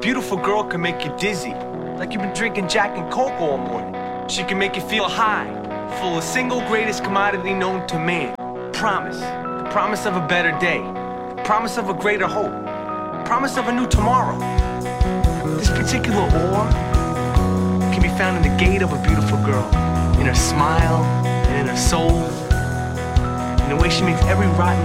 beautiful girl can make you dizzy, like you've been drinking Jack and Coke all morning. She can make you feel high, full of single greatest commodity known to man. Promise. The promise of a better day. The promise of a greater hope. The promise of a new tomorrow. This particular ore can be found in the gait of a beautiful girl, in her smile and in her soul, in the way she makes every rotten